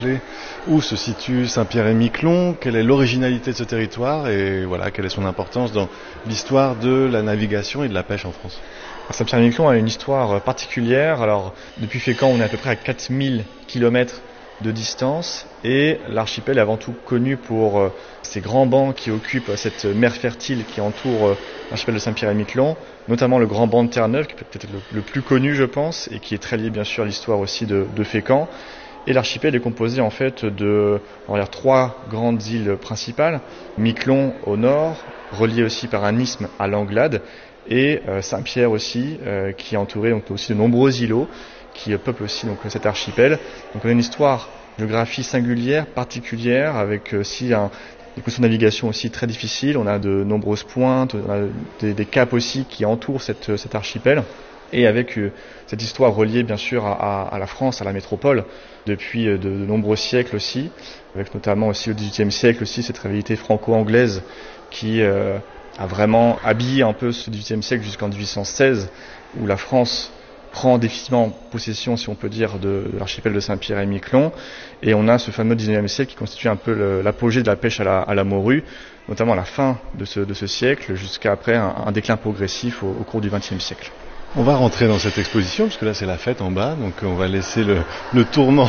Où se situe Saint-Pierre-et-Miquelon? Quelle est l'originalité de ce territoire et voilà, quelle est son importance dans l'histoire de la navigation et de la pêche en France? Saint-Pierre-et-Miquelon a une histoire particulière. Alors, depuis Fécamp, on est à peu près à 4000 km de distance et l'archipel est avant tout connu pour ces grands bancs qui occupent cette mer fertile qui entoure l'archipel de Saint-Pierre-et-Miquelon, notamment le grand banc de Terre-Neuve, qui est peut-être le plus connu, je pense, et qui est très lié bien sûr à l'histoire aussi de Fécamp. Et l'archipel est composé en fait de 3 grandes îles principales, Miquelon au nord, relié aussi par un isthme à l'Anglade, et Saint-Pierre aussi, qui est entouré donc aussi de nombreux îlots qui peuplent aussi donc cet archipel. Donc on a une histoire, une géographie singulière, particulière, avec aussi des conditions de navigation aussi très difficiles. On a de nombreuses pointes, on a des caps aussi qui entourent cet archipel. Et avec cette histoire reliée bien sûr à la France, à la métropole, depuis de nombreux siècles aussi, avec notamment aussi au XVIIIe siècle aussi cette rivalité franco-anglaise qui a vraiment habillé un peu ce XVIIIe siècle jusqu'en 1816, où la France prend définitivement possession, si on peut dire, de l'archipel de Saint-Pierre-et-Miquelon, et on a ce fameux XIXe siècle qui constitue un peu l'apogée de la pêche à la morue, notamment à la fin de ce siècle, jusqu'à après un déclin progressif au cours du XXe siècle. On va rentrer dans cette exposition, parce que là c'est la fête en bas, donc on va laisser le tourment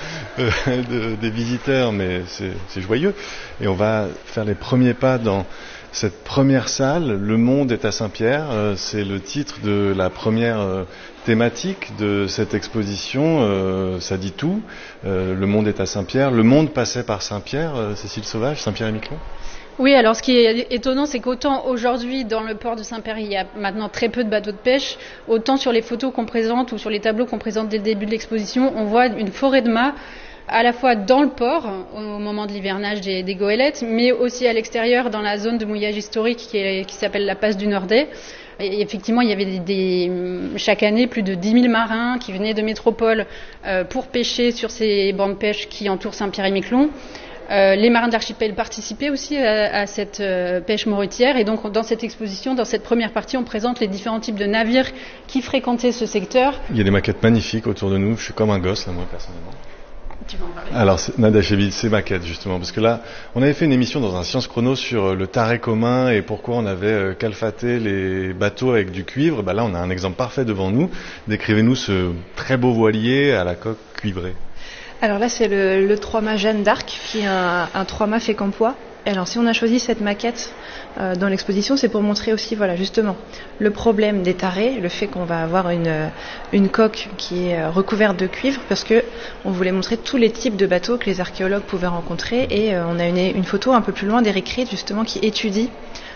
des visiteurs, mais c'est joyeux. Et on va faire les premiers pas dans cette première salle. Le monde est à Saint-Pierre, c'est le titre de la première thématique de cette exposition, ça dit tout. Le monde est à Saint-Pierre, le monde passait par Saint-Pierre, Cécile Sauvage, Saint-Pierre-et-Miquelon. Oui, alors ce qui est étonnant, c'est qu'autant aujourd'hui dans le port de Saint-Pierre, il y a maintenant très peu de bateaux de pêche, autant sur les photos qu'on présente ou sur les tableaux qu'on présente dès le début de l'exposition, on voit une forêt de mâts à la fois dans le port au moment de l'hivernage des goélettes, mais aussi à l'extérieur dans la zone de mouillage historique qui s'appelle la passe du Nordais. Et effectivement, il y avait chaque année plus de 10 000 marins qui venaient de métropole pour pêcher sur ces bancs de pêche qui entourent Saint-Pierre-et-Miquelon. Les marins de l'archipel participaient aussi à cette pêche morutière, et donc dans cette exposition, dans cette première partie, on présente les différents types de navires qui fréquentaient ce secteur. Il y a des maquettes magnifiques autour de nous, je suis comme un gosse là, moi personnellement. Tu vas en parler. Alors Nadachevi, ces maquettes justement, parce que là on avait fait une émission dans un Science Chrono sur le taré commun et pourquoi on avait calfaté les bateaux avec du cuivre. Là on a un exemple parfait devant nous. Décrivez-nous ce très beau voilier à la coque cuivrée. Alors là, c'est le 3-mât Jeanne d'Arc, qui est un 3-mât Fécampois. Alors si on a choisi cette maquette dans l'exposition, c'est pour montrer aussi, voilà, justement, le problème des tarés, le fait qu'on va avoir une coque qui est recouverte de cuivre, parce que on voulait montrer tous les types de bateaux que les archéologues pouvaient rencontrer, et on a une photo un peu plus loin d'Éric Reed, justement, qui étudie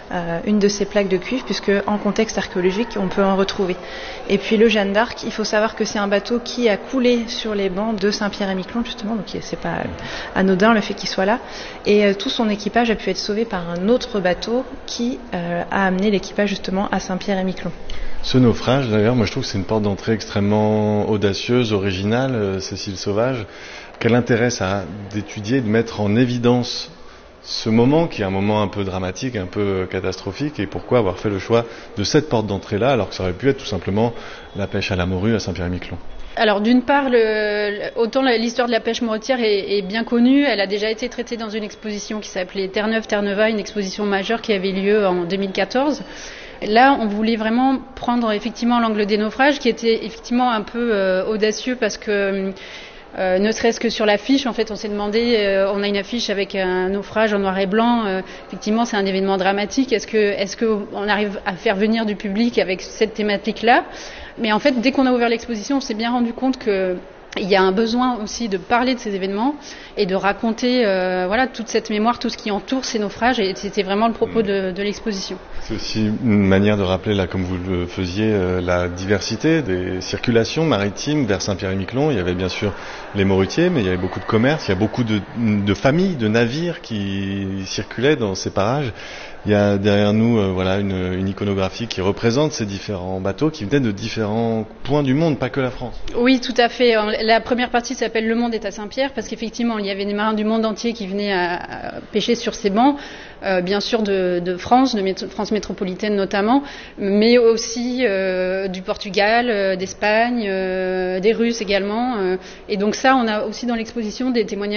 une de ces plaques de cuivre, puisque en contexte archéologique on peut en retrouver. Et puis le Jeanne d'Arc, il faut savoir que c'est un bateau qui a coulé sur les bancs de Saint-Pierre-et-Miquelon, justement, donc c'est pas anodin le fait qu'il soit là, et tout son équipage a pu être sauvé par un autre bateau qui a amené l'équipage justement à Saint-Pierre-et-Miquelon. Ce naufrage, d'ailleurs, moi je trouve que c'est une porte d'entrée extrêmement audacieuse, originale, Cécile Sauvage. Quel intérêt ça a d'étudier, de mettre en évidence ce moment qui est un moment un peu dramatique, un peu catastrophique, et pourquoi avoir fait le choix de cette porte d'entrée-là alors que ça aurait pu être tout simplement la pêche à la morue à Saint-Pierre-et-Miquelon? Alors d'une part, autant l'histoire de la pêche morutière est bien connue, elle a déjà été traitée dans une exposition qui s'appelait Terre-Neuve, Terre-Neuva, une exposition majeure qui avait lieu en 2014. Là, on voulait vraiment prendre effectivement l'angle des naufrages, qui était effectivement un peu audacieux parce que ne serait-ce que sur l'affiche, en fait, on s'est demandé, on a une affiche avec un naufrage en noir et blanc, effectivement c'est un événement dramatique, est-ce que on arrive à faire venir du public avec cette thématique-là? Mais en fait, dès qu'on a ouvert l'exposition, on s'est bien rendu compte que il y a un besoin aussi de parler de ces événements et de raconter toute cette mémoire, tout ce qui entoure ces naufrages, et c'était vraiment le propos de l'exposition. C'est aussi une manière de rappeler, là, comme vous le faisiez, la diversité des circulations maritimes vers Saint-Pierre-et-Miquelon. Il y avait bien sûr les morutiers, mais il y avait beaucoup de commerces, il y a beaucoup de familles, de navires qui circulaient dans ces parages. Il y a derrière nous une iconographie qui représente ces différents bateaux qui venaient de différents points du monde, pas que la France. Oui, tout à fait. la première partie s'appelle Le Monde est à Saint-Pierre parce qu'effectivement, il y avait des marins du monde entier qui venaient à pêcher sur ces bancs, bien sûr de France, France métropolitaine notamment, mais aussi du Portugal, d'Espagne, des Russes également. Et donc ça, on a aussi dans l'exposition des témoignages